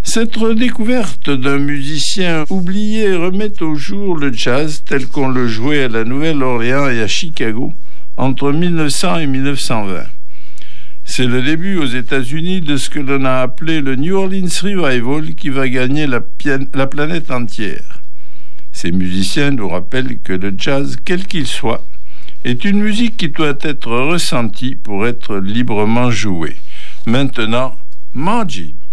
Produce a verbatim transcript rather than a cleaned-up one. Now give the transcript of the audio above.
Cette redécouverte d'un musicien oublié remet au jour le jazz tel qu'on le jouait à la Nouvelle-Orléans et à Chicago entre mille neuf cents et mille neuf cent vingt. C'est le début aux États-Unis de ce que l'on a appelé le New Orleans Revival qui va gagner la, pian- la planète entière. Ces musiciens nous rappellent que le jazz, quel qu'il soit, est une musique qui doit être ressentie pour être librement jouée. Maintenant, Margie.